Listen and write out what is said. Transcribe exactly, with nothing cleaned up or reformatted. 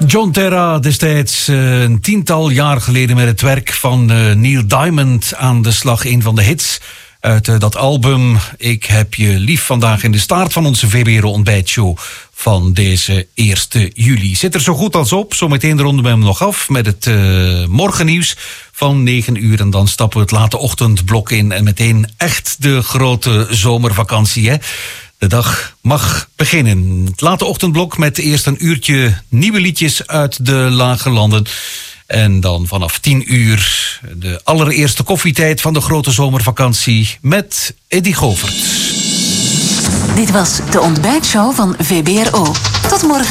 John Terra destijds uh, een tiental jaar geleden met het werk van uh, Neil Diamond aan de slag. Een van de hits uit uh, dat album Ik heb je lief, vandaag in de staart van onze V B R ontbijtshow van deze eerste juli. Zit er zo goed als op. Zometeen ronden we hem nog af met het uh, morgennieuws van negen uur. En dan stappen we het late ochtendblok in. En meteen echt de grote zomervakantie, hè. De dag mag beginnen. Het late ochtendblok met eerst een uurtje nieuwe liedjes uit de lage landen. En dan vanaf tien uur de allereerste koffietijd van de grote zomervakantie met Eddy Govert. Dit was de ontbijtshow van V B R O. Tot morgen.